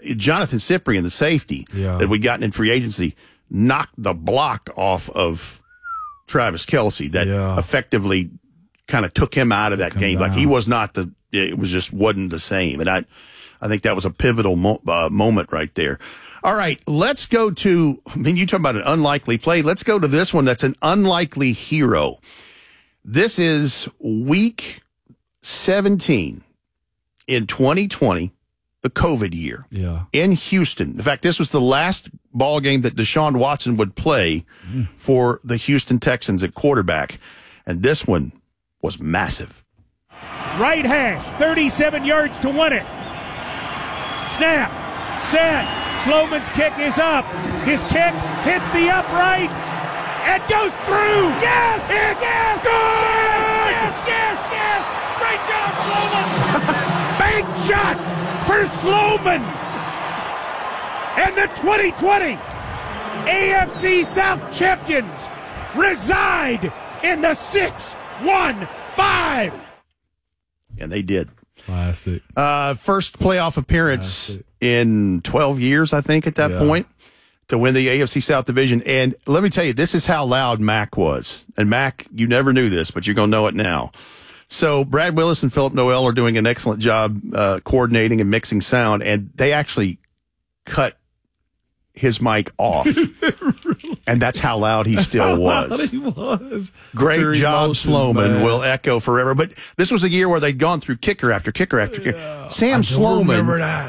Jonathan Cyprian, the safety that we'd gotten in free agency, knocked the block off of Travis Kelce that effectively kind of took him out of that game. Like he was not it was just wasn't the same. And I think that was a pivotal moment right there. All right, let's go to, you talk about an unlikely play. Let's go to this one that's an unlikely hero. This is week 17 in 2020, the COVID year, in Houston. In fact, this was the last ball game that Deshaun Watson would play for the Houston Texans at quarterback. And this one was massive. Right hash, 37 yards to win it. Snap, set. Sloman's kick is up. His kick hits the upright and goes through. Yes! Yes! Good! Yes! Great job, Sloman! Big shot for Sloman! And the 2020 AFC South champions reside in the 6-1-5. And they did. Classic. First playoff appearance in 12 years, I think, at that point, to win the AFC South Division. And let me tell you, this is how loud Mac was. And Mac, you never knew this, but you're going to know it now. So Brad Willis and Philip Noel are doing an excellent job coordinating and mixing sound, and they actually cut his mic off. And that's how loud he still was. He was. Great job, Sloman. Will echo forever. But this was a year where they'd gone through kicker after kicker after kicker. Sam Sloman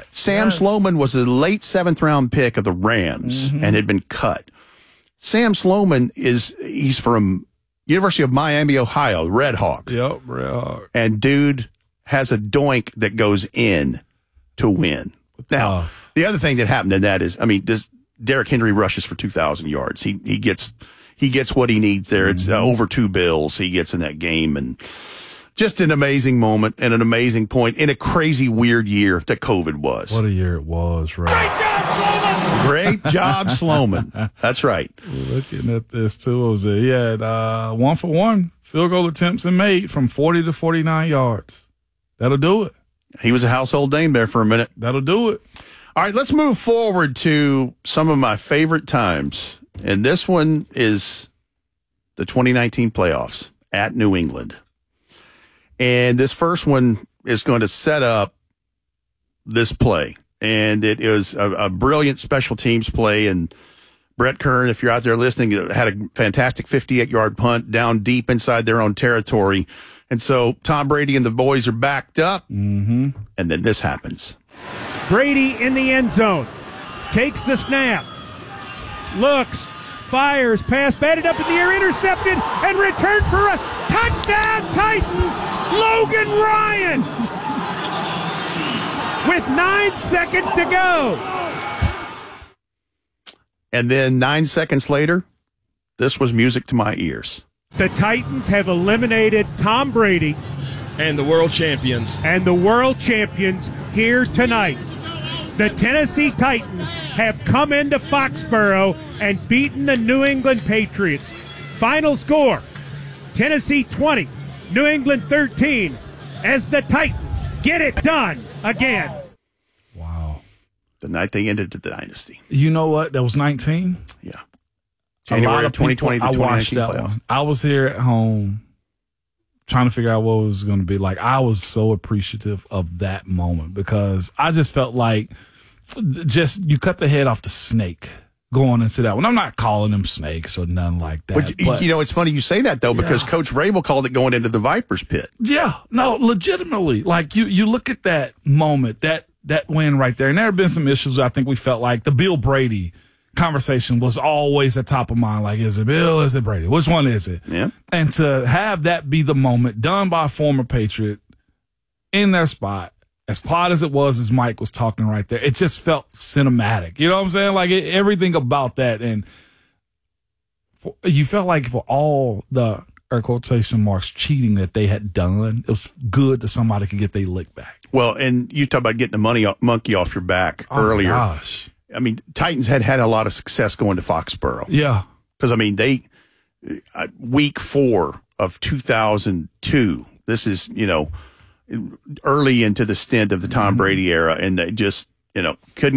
was a late 7th-round pick of the Rams and had been cut. Sam Sloman he's from University of Miami, Ohio, Red Hawk. Yep, Red Hawk. And dude has a doink that goes in to win. Now, the other thing that happened in that is, this Derrick Henry rushes for 2,000 yards. He gets what he needs there. It's over 2 bills he gets in that game, and just an amazing moment and an amazing point in a crazy weird year that COVID was. What a year it was, right? Great job, Sloman! Great job, Sloman. That's right. Looking at this too, he had 1-for-1 field goal attempts and made from 40 to 49 yards. That'll do it. He was a household name there for a minute. That'll do it. All right, let's move forward to some of my favorite times. And this one is the 2019 playoffs at New England. And this first one is going to set up this play. And it is a brilliant special teams play. And Brett Kern, if you're out there listening, had a fantastic 58-yard punt down deep inside their own territory. And so Tom Brady and the boys are backed up. And then this happens. Brady in the end zone, takes the snap, looks, fires, pass batted up in the air, intercepted, and returned for a touchdown, Titans, Logan Ryan, with 9 seconds to go. And then 9 seconds later, this was music to my ears. The Titans have eliminated Tom Brady and the world champions. Here tonight. The Tennessee Titans have come into Foxborough and beaten the New England Patriots. Final score, Tennessee 20, New England 13, as the Titans get it done again. Wow. The night they ended the dynasty. You know what? That was 19? Yeah. January of 2020, the 2019 I watched that playoffs. one. I was here at home trying to figure out what it was going to be like. I was so appreciative of that moment because I just felt like you cut the head off the snake going into that one. I'm not calling them snakes or nothing like that. But it's funny you say that, though, because Coach Vrabel called it going into the Viper's pit. Yeah. No, legitimately. Like, you look at that moment, that win right there, and there have been some issues I think we felt like the Bill Brady conversation was always at top of mind. Like, is it Bill? Is it Brady? Which one is it? Yeah. And to have that be the moment done by a former Patriot in their spot, as quiet as it was as Mike was talking right there, it just felt cinematic. You know what I'm saying? Like everything about that. And you felt like for all the air quotation marks cheating that they had done, it was good that somebody could get their lick back. Well, and you talk about getting the monkey off your back earlier. Gosh. Titans had a lot of success going to Foxborough. Yeah. Because, they week 4 of 2002, this is, early into the stint of the Tom Brady era, and they just, couldn't